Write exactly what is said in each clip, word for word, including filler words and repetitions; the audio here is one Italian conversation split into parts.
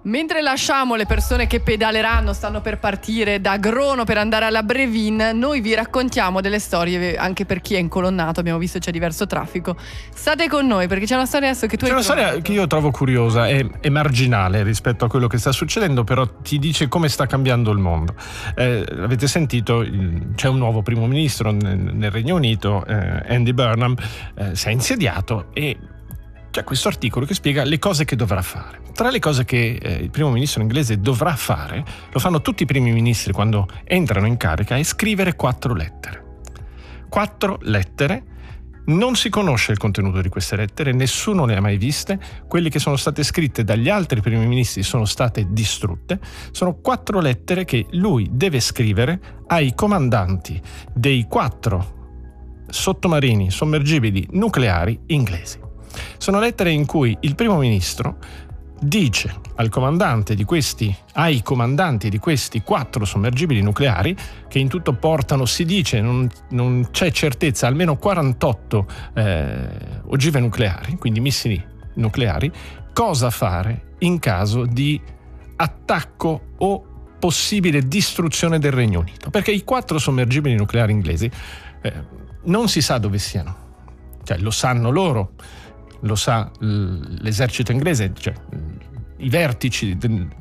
Mentre lasciamo le persone che pedaleranno, stanno per partire da Grono per andare alla Brevin, noi vi raccontiamo delle storie anche per chi è incolonnato. Abbiamo visto c'è diverso traffico. State con noi perché c'è una storia adesso che tu c'è hai una storia trovato. che io trovo curiosa, è, è marginale rispetto a quello che sta succedendo, però ti dice come sta cambiando il mondo. Eh, avete sentito, c'è un nuovo primo ministro nel, nel Regno Unito, eh, Andy Burnham, eh, si è insediato e c'è questo articolo che spiega le cose che dovrà fare. Tra le cose che eh, il primo ministro inglese dovrà fare, lo fanno tutti i primi ministri quando entrano in carica, è scrivere quattro lettere. Quattro lettere, non si conosce il contenuto di queste lettere, nessuno le ha mai viste, quelle che sono state scritte dagli altri primi ministri sono state distrutte, sono quattro lettere che lui deve scrivere ai comandanti dei quattro sottomarini sommergibili nucleari inglesi. Sono lettere in cui il primo ministro dice al comandante di questi, ai comandanti di questi quattro sommergibili nucleari, che in tutto portano, si dice, non, non c'è certezza, almeno quarantotto eh, ogive nucleari, quindi missili nucleari, cosa fare in caso di attacco o possibile distruzione del Regno Unito. Perché i quattro sommergibili nucleari inglesi eh, non si sa dove siano, cioè lo sanno loro, lo sa l'esercito inglese, cioè i vertici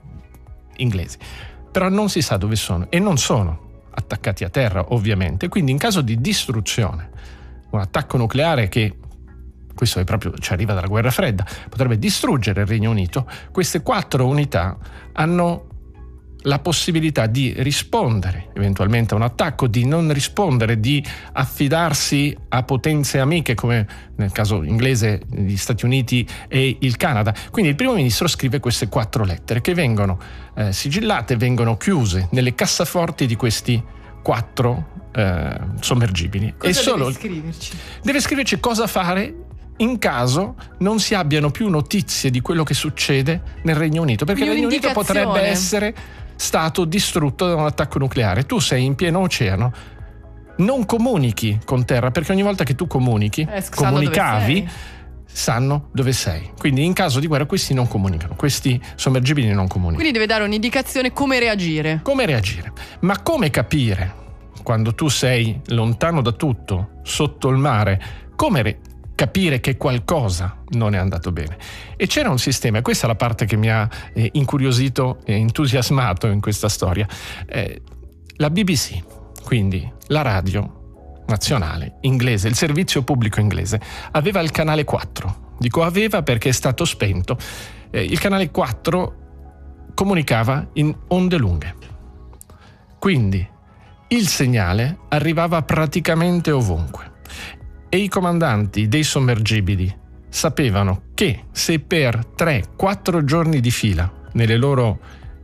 inglesi, però non si sa dove sono e non sono attaccati a terra, ovviamente. Quindi in caso di distruzione, un attacco nucleare che, questo è proprio, ci arriva dalla guerra fredda, potrebbe distruggere il Regno Unito, queste quattro unità hanno la possibilità di rispondere eventualmente a un attacco, di non rispondere, di affidarsi a potenze amiche come nel caso inglese gli Stati Uniti e il Canada. Quindi il primo ministro scrive queste quattro lettere che vengono eh, sigillate, vengono chiuse nelle cassaforti di questi quattro eh, sommergibili. Cosa e solo deve scriverci? Deve scriverci cosa fare in caso non si abbiano più notizie di quello che succede nel Regno Unito, perché il Regno Unito potrebbe essere stato distrutto da un attacco nucleare. Tu sei in pieno oceano, non comunichi con terra, perché ogni volta che tu comunichi, eh, comunicavi, dove sanno dove sei. Quindi in caso di guerra questi non comunicano, questi sommergibili non comunicano. Quindi deve dare un'indicazione come reagire. Come reagire? Ma come capire, quando tu sei lontano da tutto, sotto il mare, come re- capire che qualcosa non è andato bene? E c'era un sistema, e questa è la parte che mi ha eh, incuriosito e entusiasmato in questa storia. Eh, la B B C, quindi la radio nazionale inglese, il servizio pubblico inglese, aveva il canale quattro. Dico aveva perché è stato spento. Eh, il canale quattro comunicava in onde lunghe. Quindi il segnale arrivava praticamente ovunque. E i comandanti dei sommergibili sapevano che se per tre quattro giorni di fila nelle loro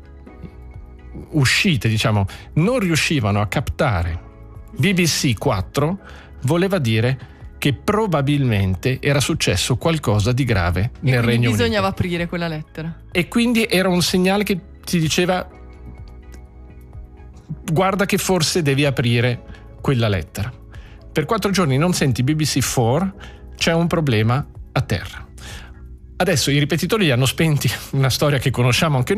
uscite, diciamo, non riuscivano a captare B B C quattro, voleva dire che probabilmente era successo qualcosa di grave nel e Regno Unito. Bisognava aprire quella lettera. E quindi era un segnale che ti diceva: guarda che forse devi aprire quella lettera. Per quattro giorni non senti B B C quattro, c'è un problema a terra. Adesso i ripetitori li hanno spenti, una storia che conosciamo anche